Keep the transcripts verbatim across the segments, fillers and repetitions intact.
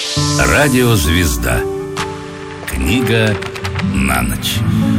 Радиозвезда. Книга на ночь.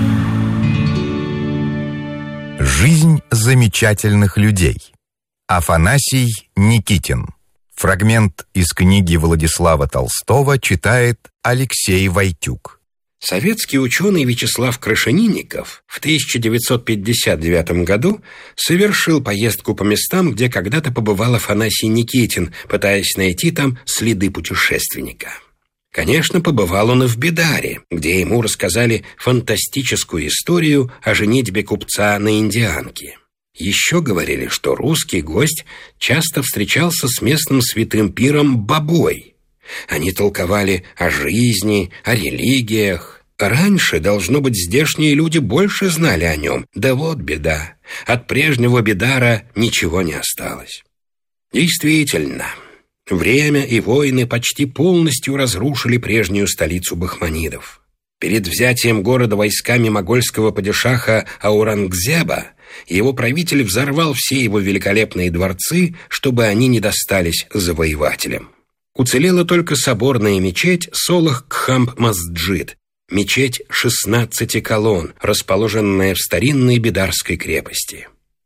Жизнь замечательных людей. Афанасий Никитин. Фрагмент из книги Владислава Толстого читает Алексей Войтюк. Советский ученый Вячеслав Крашенинников в тысяча девятьсот пятьдесят девятом году совершил поездку по местам, где когда-то побывал Афанасий Никитин, пытаясь найти там следы путешественника. Конечно, побывал он и в Бидаре, где ему рассказали фантастическую историю о женитьбе купца на индианке. Еще говорили, что русский гость часто встречался с местным святым пиром Бабой. Они толковали о жизни, о религиях. Раньше, должно быть, здешние люди больше знали о нем. Да вот беда. От прежнего Бидара ничего не осталось. Действительно, время и войны почти полностью разрушили прежнюю столицу бахманидов. Перед взятием города войсками могольского падишаха Аурангзеба его правитель взорвал все его великолепные дворцы, чтобы они не достались завоевателям. Уцелела только соборная мечеть Солах-Кхамб-Масджид, мечеть шестнадцати колонн, расположенная в старинной Бидарской крепости.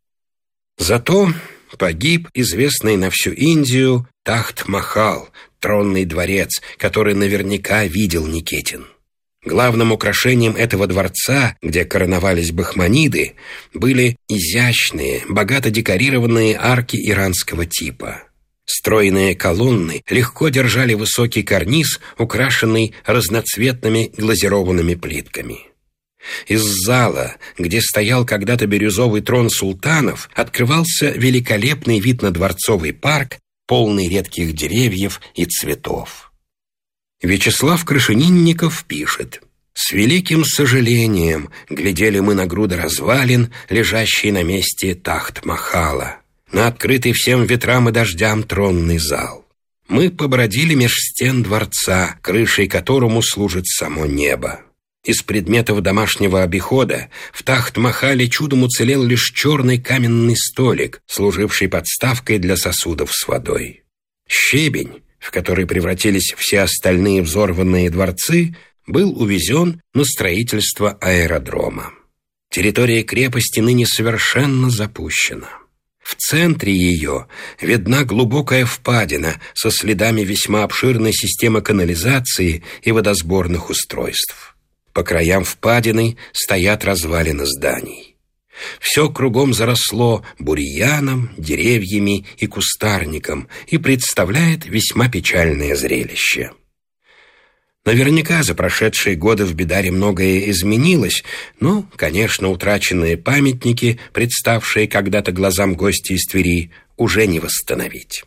Зато погиб известный на всю Индию Тахт-Махал, тронный дворец, который наверняка видел Никитин. Главным украшением этого дворца, где короновались бахманиды, были изящные, богато декорированные арки иранского типа. Стройные колонны легко держали высокий карниз, украшенный разноцветными глазированными плитками. Из зала, где стоял когда-то бирюзовый трон султанов, открывался великолепный вид на дворцовый парк, полный редких деревьев и цветов. Вячеслав Крашенинников пишет: «С великим сожалением глядели мы на груды развалин, лежащие на месте Тахт-Махала, на открытый всем ветрам и дождям тронный зал. Мы побродили меж стен дворца, крышей которому служит само небо. Из предметов домашнего обихода в Тахт-Махале чудом уцелел лишь черный каменный столик, служивший подставкой для сосудов с водой. Щебень, в который превратились все остальные взорванные дворцы, был увезен на строительство аэродрома. Территория крепости ныне совершенно запущена. В центре ее видна глубокая впадина со следами весьма обширной системы канализации и водосборных устройств. По краям впадины стоят развалины зданий. Все кругом заросло бурьяном, деревьями и кустарником и представляет весьма печальное зрелище. Наверняка за прошедшие годы в Бидаре многое изменилось, но, конечно, утраченные памятники, представшие когда-то глазам гостей из Твери, уже не восстановить.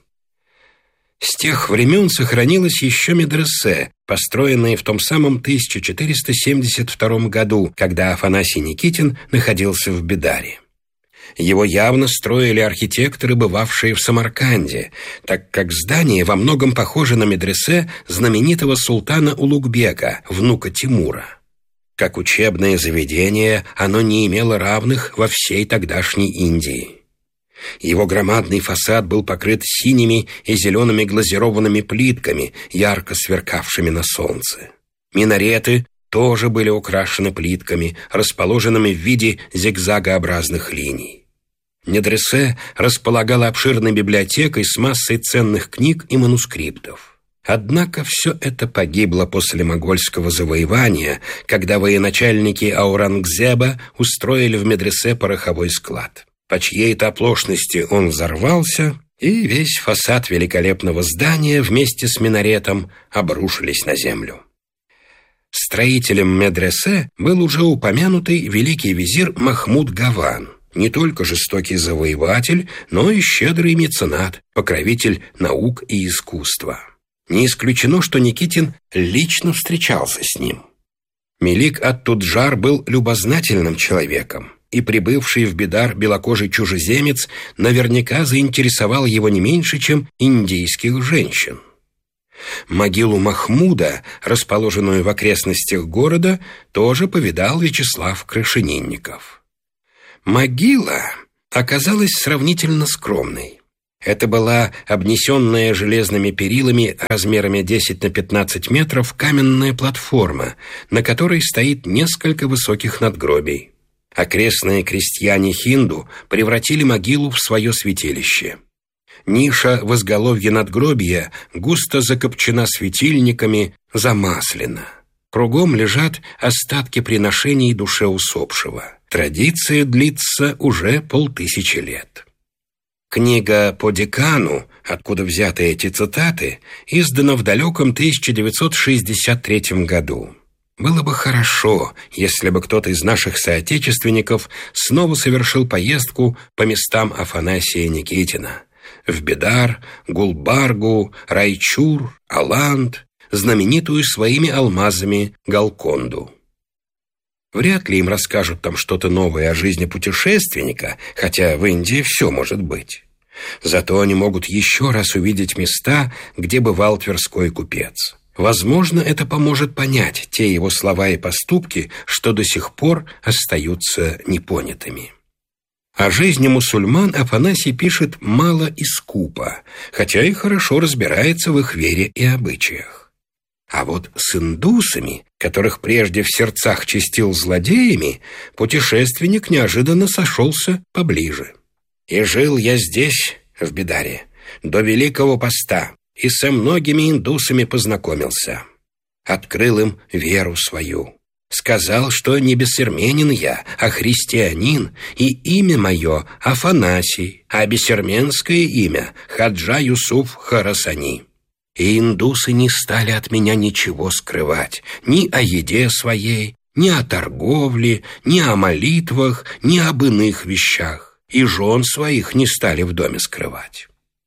С тех времен сохранилось еще медресе, построенное в том самом тысяча четыреста семьдесят втором году, когда Афанасий Никитин находился в Бидаре. Его явно строили архитекторы, бывавшие в Самарканде, так как здание во многом похоже на медресе знаменитого султана Улугбека, внука Тимура. Как учебное заведение, оно не имело равных во всей тогдашней Индии. Его громадный фасад был покрыт синими и зелеными глазированными плитками, ярко сверкавшими на солнце. Минареты тоже были украшены плитками, расположенными в виде зигзагообразных линий. Медресе располагала обширной библиотекой с массой ценных книг и манускриптов. Однако все это погибло после могольского завоевания, когда военачальники Аурангзеба устроили в медресе пороховой склад. По чьей-то оплошности он взорвался, и весь фасад великолепного здания вместе с минаретом обрушились на землю. Строителем медресе был уже упомянутый великий визирь Махмуд Гаван, не только жестокий завоеватель, но и щедрый меценат, покровитель наук и искусства. Не исключено, что Никитин лично встречался с ним. Мелик ат-Туджар был любознательным человеком, и прибывший в Бидар белокожий чужеземец наверняка заинтересовал его не меньше, чем индийских женщин. Могилу Махмуда, расположенную в окрестностях города, тоже повидал Вячеслав Крашенинников. Могила оказалась сравнительно скромной. Это была обнесенная железными перилами размерами десять на пятнадцать метров каменная платформа, на которой стоит несколько высоких надгробий. Окрестные крестьяне-хинду превратили могилу в свое святилище. Ниша в изголовье надгробия густо закопчена светильниками, замаслена. Кругом лежат остатки приношений душе усопшего. Традиция длится уже полтысячи лет. Книга по Декану, откуда взяты эти цитаты, издана в далеком тысяча девятьсот шестьдесят третьем году. Было бы хорошо, если бы кто-то из наших соотечественников снова совершил поездку по местам Афанасия Никитина. В Бедар, Гулбаргу, Райчур, Аланд, знаменитую своими алмазами Галконду. Вряд ли им расскажут там что-то новое о жизни путешественника, хотя в Индии все может быть. Зато они могут еще раз увидеть места, где бывал Тверской купец. Возможно, это поможет понять те его слова и поступки, что до сих пор остаются непонятыми. О жизни мусульман Афанасий пишет мало и скупо, хотя и хорошо разбирается в их вере и обычаях. А вот с индусами, которых прежде в сердцах чистил злодеями, путешественник неожиданно сошелся поближе. «И жил я здесь, в Бедаре, до Великого Поста, и со многими индусами познакомился. Открыл им веру свою. Сказал, что не бессерменин я, а христианин, и имя мое Афанасий, а бессерменское имя Хаджа Юсуф Харасани. И индусы не стали от меня ничего скрывать, ни о еде своей, ни о торговле, ни о молитвах, ни об иных вещах, и жен своих не стали в доме скрывать».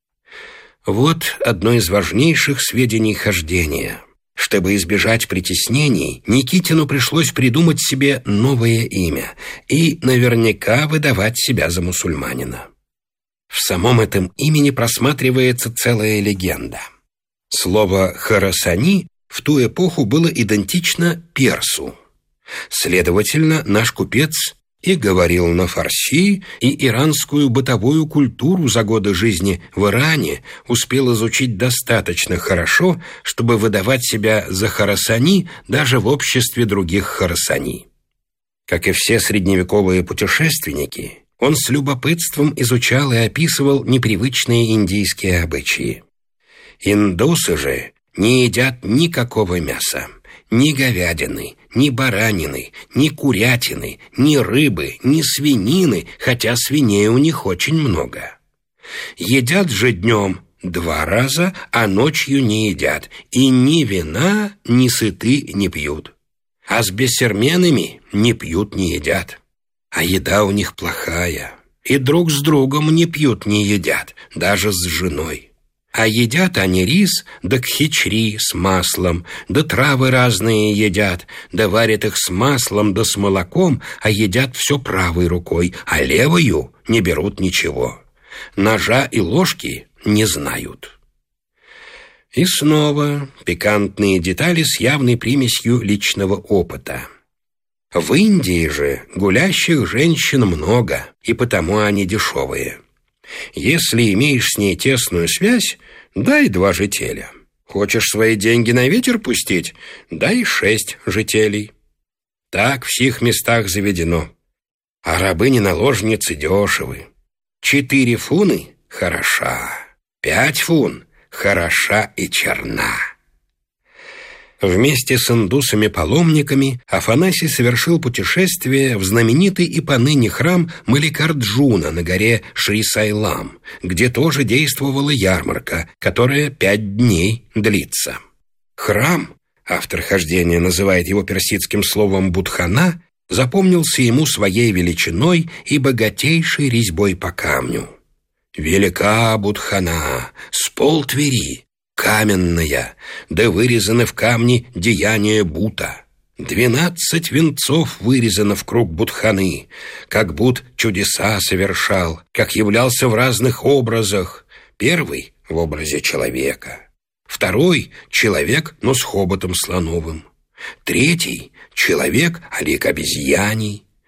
Вот одно из важнейших сведений хождения. Чтобы избежать притеснений, Никитину пришлось придумать себе новое имя и наверняка выдавать себя за мусульманина. В самом этом имени просматривается целая легенда. Слово «харасани» в ту эпоху было идентично персу. Следовательно, наш купец и говорил на фарси, и иранскую бытовую культуру за годы жизни в Иране успел изучить достаточно хорошо, чтобы выдавать себя за харасани даже в обществе других харасани. Как и все средневековые путешественники, он с любопытством изучал и описывал непривычные индийские обычаи. Индусы же не едят никакого мяса. Ни говядины, ни баранины, ни курятины, ни рыбы, ни свинины, хотя свиней у них очень много. Едят же днем два раза, а ночью не едят, и ни вина, ни сыты не пьют. А с бессерменами не пьют, не едят. А еда у них плохая, и друг с другом не пьют, не едят, даже с женой. А едят они рис, да кхичри с маслом, да травы разные едят, да варят их с маслом, да с молоком, а едят все правой рукой, а левою не берут ничего. Ножа и ложки не знают. И снова пикантные детали с явной примесью личного опыта. В Индии же гулящих женщин много, и потому они дешевые. Если имеешь с ней тесную связь, дай два жителя. Хочешь свои деньги на ветер пустить, дай шесть жителей. Так в сих местах заведено. А рабыни-наложницы дешевы. Четыре фуны — хороша, пять фун — хороша и черна. Вместе с индусами-паломниками Афанасий совершил путешествие в знаменитый и поныне храм Малликарджуна на горе Шри-Сайлам, где тоже действовала ярмарка, которая пять дней длится. Храм, автор хождения называет его персидским словом «будхана», запомнился ему своей величиной и богатейшей резьбой по камню. «Велика будхана, с пол Твери, каменная, да вырезаны в камне деяния Бута. Двенадцать венцов вырезано в круг Будханы, как Буд чудеса совершал, как являлся в разных образах. Первый — в образе человека, второй — человек, но с хоботом слоновым, третий — человек, а лик обезьяний,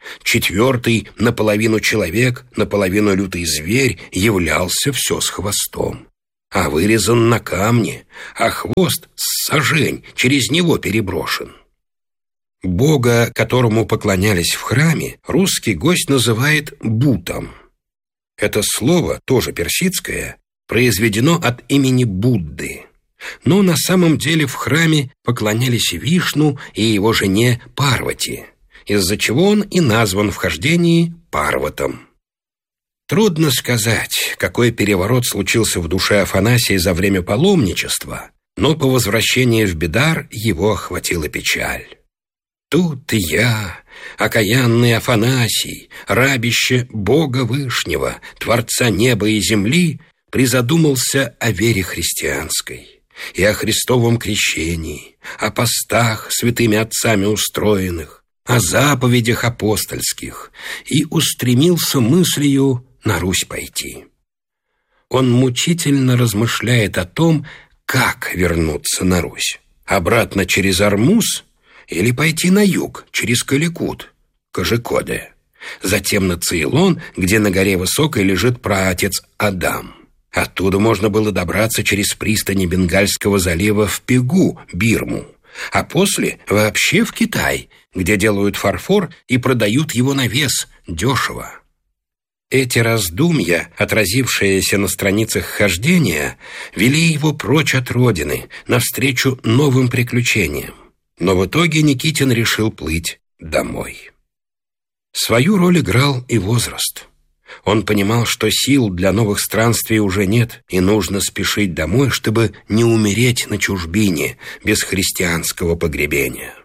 Четвертый, наполовину человек, наполовину лютый зверь, являлся все с хвостом. А вырезан на камне, а хвост с сажень через него переброшен. Бога, которому поклонялись в храме, русский гость называет Бутом. Это слово, тоже персидское, произведено от имени Будды. Но на самом деле в храме поклонялись Вишну и его жене Парвати, из-за чего он и назван в хождении Парватом. Трудно сказать, какой переворот случился в душе Афанасия за время паломничества, но по возвращении в Бедар его охватила печаль. Тут я, окаянный Афанасий, рабище Бога Вышнего, Творца неба и земли, призадумался о вере христианской и о Христовом крещении, о постах святыми отцами устроенных, о заповедях апостольских, и устремился мыслью на Русь пойти. Он мучительно размышляет о том, как вернуться на Русь. Обратно через Армуз или пойти на юг, через Каликут, Кожикоде, затем на Цейлон, где на горе Высокой лежит праотец Адам. Оттуда можно было добраться через пристани Бенгальского залива в Пегу, Бирму, а после вообще в Китай, где делают фарфор и продают его на вес дешево. Эти раздумья, отразившиеся на страницах хождения, вели его прочь от родины, навстречу новым приключениям. Но в итоге Никитин решил плыть домой. Свою роль играл и возраст. Он понимал, что сил для новых странствий уже нет, и нужно спешить домой, чтобы не умереть на чужбине без христианского погребения.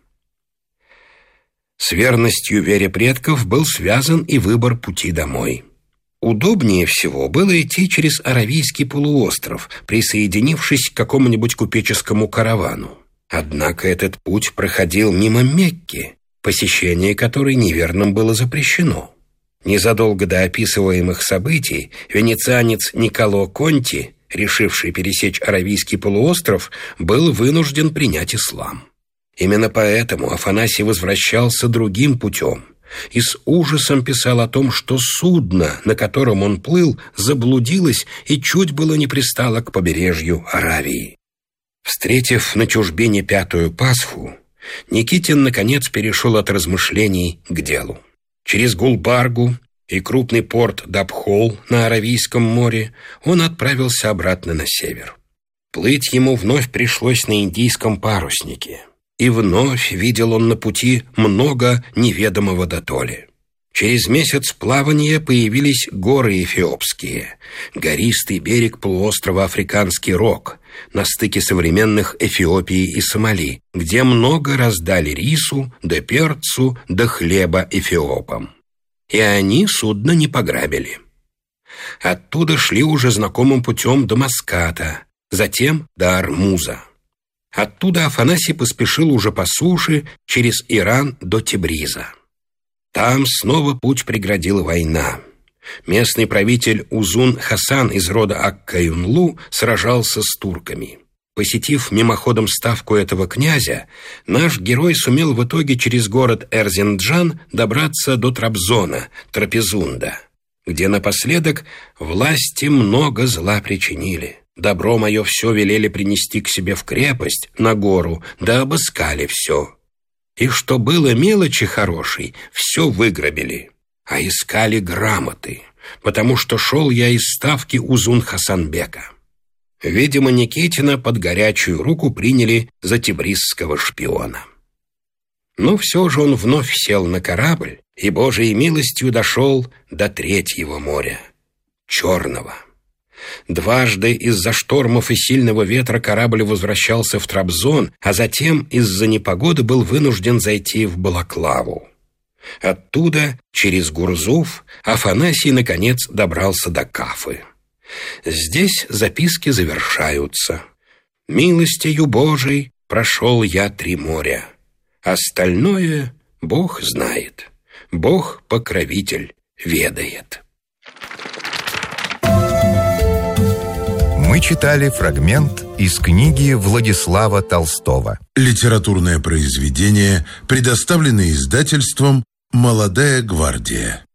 С верностью вере предков был связан и выбор пути домой. Удобнее всего было идти через Аравийский полуостров, присоединившись к какому-нибудь купеческому каравану. Однако этот путь проходил мимо Мекки, посещение которой неверным было запрещено. Незадолго до описываемых событий венецианец Николо Конти, решивший пересечь Аравийский полуостров, был вынужден принять ислам. Именно поэтому Афанасий возвращался другим путем и с ужасом писал о том, что судно, на котором он плыл, заблудилось и чуть было не пристало к побережью Аравии. Встретив на чужбине пятую Пасху, Никитин, наконец, перешел от размышлений к делу. Через Гулбаргу и крупный порт Дабхол на Аравийском море он отправился обратно на север. Плыть ему вновь пришлось на индийском паруснике. И вновь видел он на пути много неведомого дотоле. Через месяц плавания появились горы эфиопские, гористый берег полуострова Африканский Рог, на стыке современных Эфиопии и Сомали, где много раздали рису, да перцу, да хлеба эфиопам. И они судно не пограбили. Оттуда шли уже знакомым путем до Маската, затем до Армуза. Оттуда Афанасий поспешил уже по суше через Иран до Тебриза. Там снова путь преградила война. Местный правитель Узун Хасан из рода Ак-Каюнлу сражался с турками. Посетив мимоходом ставку этого князя, наш герой сумел в итоге через город Эрзинджан добраться до Трабзона, Трапезунда, где напоследок власти много зла причинили. Добро мое все велели принести к себе в крепость, на гору, да обыскали все. И что было мелочи хорошей, все выграбили, а искали грамоты, потому что шел я из ставки Узун Хасанбека. Видимо, Никитина под горячую руку приняли за тибризского шпиона. Но все же он вновь сел на корабль и Божией милостью дошел до Третьего моря, Черного. Дважды из-за штормов и сильного ветра корабль возвращался в Трабзон, а затем из-за непогоды был вынужден зайти в Балаклаву. Оттуда, через Гурзуф, Афанасий, наконец, добрался до Кафы. Здесь записки завершаются. «Милостью Божией прошел я три моря. Остальное Бог знает. Бог-покровитель ведает». Мы читали фрагмент из книги Владислава Толстого. Литературное произведение, предоставленное издательством Молодая гвардия.